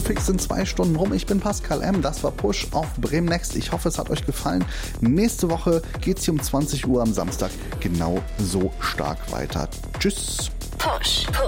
fix sind 2 Stunden rum. Ich bin Pascal M. Das war Push auf Bremen Next. Ich hoffe, es hat euch gefallen. Nächste Woche geht's hier um 20 Uhr am Samstag genau so stark weiter. Tschüss. Push.